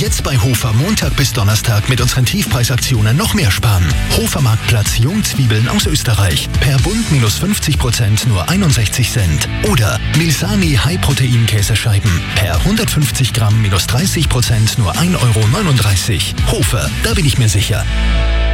Jetzt bei Hofer Montag bis Donnerstag mit unseren Tiefpreisaktionen noch mehr sparen. Hofer Marktplatz Jungzwiebeln aus Österreich. Per Bund minus 50% nur 61 Cent. Oder Milsani High-Protein-Käsescheiben. Per 150 Gramm minus 30% nur 1,39 Euro. Hofer, da bin ich mir sicher.